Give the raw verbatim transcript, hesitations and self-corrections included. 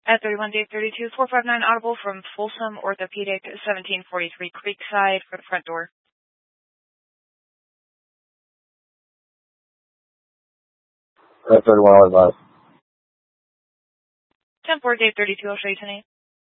At thirty-one, Dave thirty-two, four five nine audible from Folsom Orthopedic, seventeen forty-three Creekside for the front door. At thirty-one, I'll advise. ten four, Dave thirty-two, I'll show you tonight.